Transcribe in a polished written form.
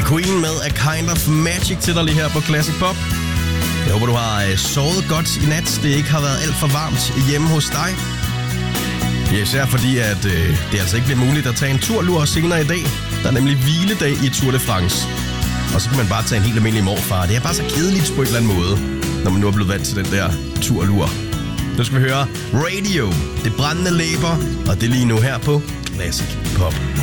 Queen med A Kind of Magic til dig lige her på Classic Pop. Jeg håber, du har sovet godt i nat. Det ikke har været alt for varmt hjemme hos dig. Ja, især fordi, at det altså ikke bliver muligt at tage en turlur senere i dag. Der er nemlig hviledag i Tour de France. Og så kan man bare tage en helt almindelig morfar. Det er bare så kedeligt på en eller anden måde, når man nu er blevet vant til den der turlur. Nu skal vi høre Radio, Det Brændende Læber, og det er lige nu her på Classic Pop.